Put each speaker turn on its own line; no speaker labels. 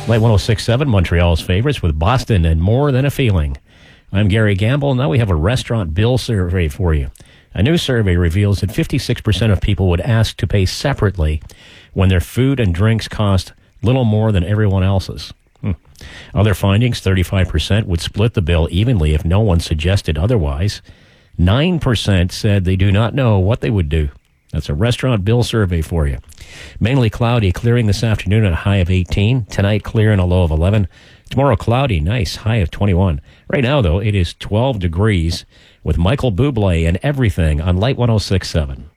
Light 106.7, Montreal's favorites with Boston and More Than a Feeling. I'm Gary Gamble. Now we have a restaurant bill survey for you. A new survey reveals that 56% of people would ask to pay separately when their food and drinks cost little more than everyone else's. Other findings, 35% would split the bill evenly if no one suggested otherwise. 9% said they do not know what they would do. That's a restaurant bill survey for you. Mainly cloudy, clearing this afternoon at a high of 18. Tonight, clear and a low of 11. Tomorrow, cloudy, nice, high of 21. Right now, though, it is 12 degrees with Michael Bublé and Everything on Light 106.7.